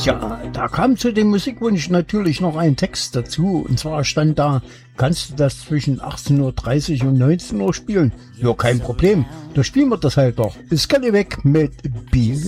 Tja, da kam zu dem Musikwunsch natürlich noch ein Text dazu. Und zwar stand da, kannst du das zwischen 18:30 und 19 Uhr spielen? Ja, kein Problem. Da spielen wir das halt doch. Ist Skellywag mit Be